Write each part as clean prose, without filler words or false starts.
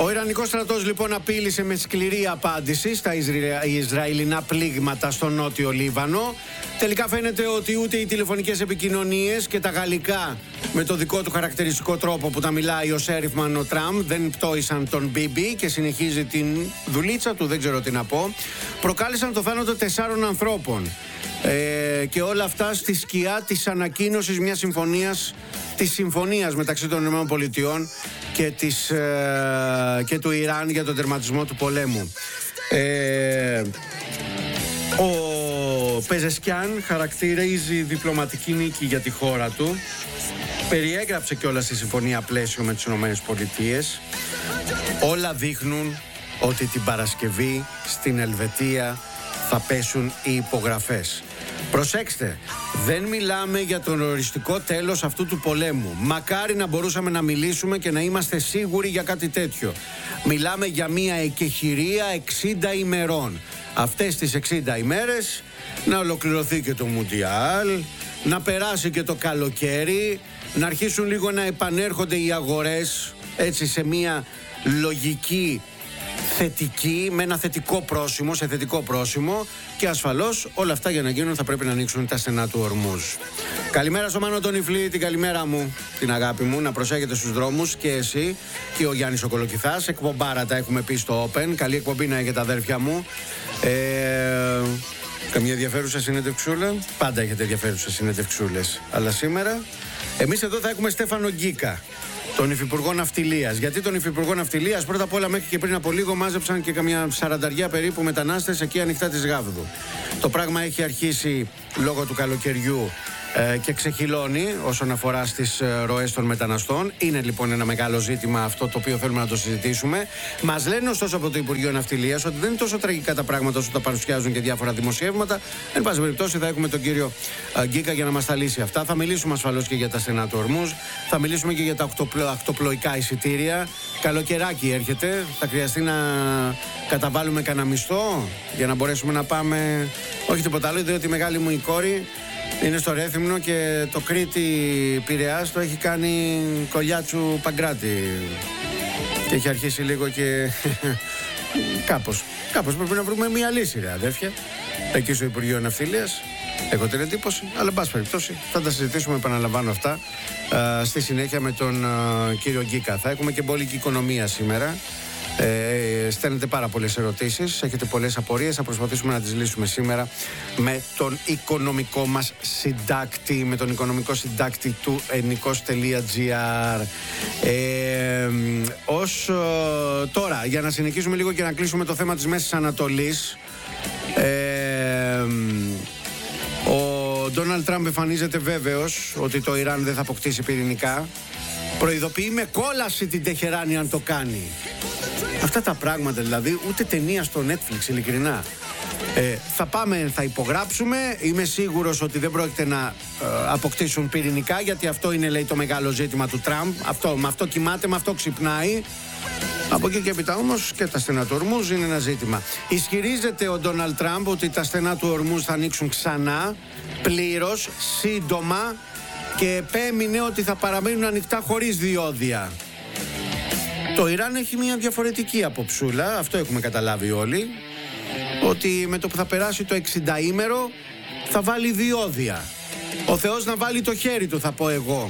Ο Ιρανικός στρατός λοιπόν απείλησε με σκληρή απάντηση στα Ισραηλινά πλήγματα στο νότιο Λίβανο. Τελικά φαίνεται ότι ούτε οι τηλεφωνικές επικοινωνίες και τα γαλλικά με το δικό του χαρακτηριστικό τρόπο που τα μιλάει ο Σέριφμαν ο Τραμπ δεν πτώησαν τον Μπίμπι και συνεχίζει την δουλίτσα του, δεν ξέρω τι να πω. Προκάλεσαν το θάνατο 4 ανθρώπων. Και όλα αυτά στη σκιά της ανακοίνωσης μιας συμφωνίας, της συμφωνίας μεταξύ των ΗΠΑ και του Ιράν για τον τερματισμό του πολέμου. Ο Πεζεσκιάν χαρακτηρίζει διπλωματική νίκη για τη χώρα του. Περιέγραψε κιόλας τη συμφωνία πλαίσιο με τις ΗΠΑ. Όλα δείχνουν ότι την Παρασκευή στην Ελβετία θα πέσουν οι υπογραφές. Προσέξτε, δεν μιλάμε για τον οριστικό τέλος αυτού του πολέμου. Μακάρι να μπορούσαμε να μιλήσουμε και να είμαστε σίγουροι για κάτι τέτοιο. Μιλάμε για μια εκεχηρία 60 ημερών. Αυτές τις 60 ημέρες να ολοκληρωθεί και το Μουντιάλ, να περάσει και το καλοκαίρι, να αρχίσουν λίγο να επανέρχονται οι αγορές έτσι σε μια λογική θετική, με ένα θετικό πρόσημο, σε θετικό πρόσημο, και ασφαλώς όλα αυτά για να γίνουν θα πρέπει να ανοίξουν τα στενά του Ορμούζ. Καλημέρα στο Μάνο τον Ιφλή, την καλημέρα μου, την αγάπη μου, να προσέχετε στους δρόμους και εσύ και ο Γιάννης ο Κολοκυθάς. Εκπομπάρα τα έχουμε πει στο Open, καλή εκπομπή να έχετε αδέρφια μου. Καμία ενδιαφέρουσα συνεντευξούλα? Πάντα έχετε ενδιαφέρουσες συνεντευξούλες. Αλλά σήμερα εμείς εδώ θα έχουμε Στέφανο Γκίκα, τον Υφυπουργό Ναυτιλίας. Γιατί τον Υφυπουργό Ναυτιλίας? Πρώτα απ' όλα, μέχρι και πριν από λίγο μάζεψαν και καμιά 40 περίπου μετανάστες εκεί ανοιχτά της Γάβδου. Το πράγμα έχει αρχίσει λόγω του καλοκαιριού και ξεχυλώνει όσον αφορά στις ροές των μεταναστών. Είναι λοιπόν ένα μεγάλο ζήτημα αυτό το οποίο θέλουμε να το συζητήσουμε. Μας λένε ωστόσο από το Υπουργείο Ναυτιλίας ότι δεν είναι τόσο τραγικά τα πράγματα όσο τα παρουσιάζουν και διάφορα δημοσιεύματα. Εν πάση περιπτώσει, θα έχουμε τον κύριο Γκίκα για να μας τα λύσει αυτά. Θα μιλήσουμε ασφαλώς και για τα στενά του Ορμούζ. Θα μιλήσουμε και για τα ακτοπλοϊκά εισιτήρια. Καλοκαιράκι έρχεται. Θα χρειαστεί να καταβάλουμε κανένα μισθό για να μπορέσουμε να πάμε. Όχι τίποτα άλλο, διότι η μεγάλη μου η κόρη είναι στο Ρέθυμνο και το Κρήτη Πειραιάς το έχει κάνει Κολιάτσου Παγκράτη. Και έχει αρχίσει λίγο και κάπως πρέπει να βρούμε μια λύση, ρε αδέρφια. Εκεί στο Υπουργείο Ναυτιλίας έχω την εντύπωση, αλλά εν πάση περιπτώσει θα τα συζητήσουμε, επαναλαμβάνω αυτά, στη συνέχεια με τον κύριο Γκίκα. Θα έχουμε και μπόλικη οικονομία σήμερα. Στέλνετε πάρα πολλές ερωτήσεις, έχετε πολλές απορίες, θα προσπαθήσουμε να τις λύσουμε σήμερα με τον οικονομικό μας συντάκτη, με τον οικονομικό συντάκτη του ενικός.gr. Τώρα, για να συνεχίσουμε λίγο και να κλείσουμε το θέμα της Μέσης Ανατολής, ο Ντόναλντ Τραμπ εμφανίζεται βέβαιος ότι το Ιράν δεν θα αποκτήσει πυρηνικά. Προειδοποιεί με κόλαση την Τεχεράνη αν το κάνει. Αυτά τα πράγματα δηλαδή, ούτε ταινία στο Netflix, ειλικρινά. Θα υπογράψουμε. Είμαι σίγουρος ότι δεν πρόκειται να αποκτήσουν πυρηνικά, γιατί αυτό είναι, λέει, το μεγάλο ζήτημα του Τραμπ. Με αυτό κοιμάται, με αυτό ξυπνάει. Από εκεί και έπειτα όμως και τα στενά του Ορμούζ είναι ένα ζήτημα. Ισχυρίζεται ο Ντόναλντ Τραμπ ότι τα στενά του Ορμούζ θα ανοίξουν ξανά, πλήρως, σύντομα, και επέμεινε ότι θα παραμείνουν ανοιχτά χωρίς διόδια. Το Ιράν έχει μια διαφορετική αποψούλα, αυτό έχουμε καταλάβει όλοι, ότι με το που θα περάσει το 60ήμερο θα βάλει διόδια. Ο Θεός να βάλει το χέρι του, θα πω εγώ.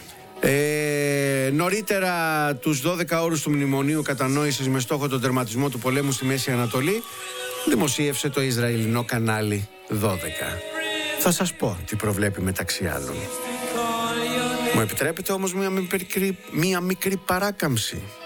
Νωρίτερα τους 12 όρους του Μνημονίου Κατανόησης με στόχο τον τερματισμό του πολέμου στη Μέση Ανατολή δημοσίευσε το Ισραηλινό κανάλι 12. Θα σας πω τι προβλέπει μεταξύ άλλων. Μου επιτρέπετε όμως μια μικρή παράκαμψη?